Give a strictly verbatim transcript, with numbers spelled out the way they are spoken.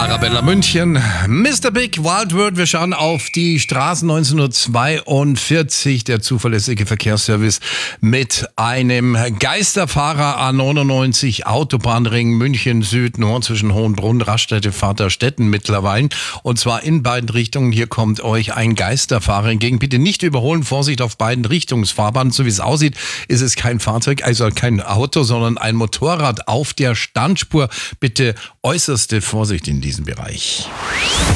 Arabella München, Mister Big, Wild World. Wir schauen auf die Straßen neunzehnhundertzweiundvierzig. Der zuverlässige Verkehrsservice mit einem Geisterfahrer A neunundneunzig, Autobahnring München Süd, Nord zwischen Hohenbrunn, Raststätte, Vaterstetten mittlerweile. Und zwar in beiden Richtungen. Hier kommt euch ein Geisterfahrer entgegen. Bitte nicht überholen. Vorsicht auf beiden Richtungsfahrbahnen. So wie es aussieht, ist es kein Fahrzeug, also kein Auto, sondern ein Motorrad auf der Standspur. Bitte äußerste Vorsicht in diesem Bereich.